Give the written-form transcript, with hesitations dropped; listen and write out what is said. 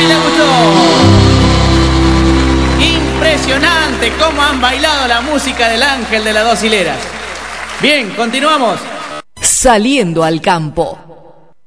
le gustó. Impresionante cómo han bailado la música del Ángel de las Dos Hileras. Bien, continuamos. Saliendo al campo.